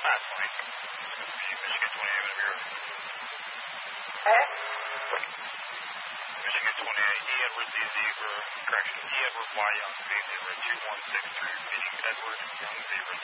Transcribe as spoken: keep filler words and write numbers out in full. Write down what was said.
last line. Michigan twenty-eight, whenever you're ready. Okay. Michigan twenty-eight, E. Edward Z. Zebra, correction, E. Edward Y. Young, Z. Zebra, two one six three, repeating Edward Young, Zebra,